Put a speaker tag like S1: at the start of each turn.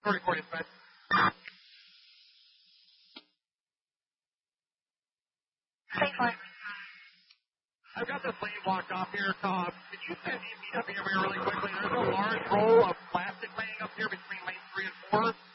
S1: Sorry for you, Fred.
S2: Safe line.
S1: I've got this lane blocked off here. Can you send me up here really quickly? There's a large roll of plastic laying up here between lane 3 and 4.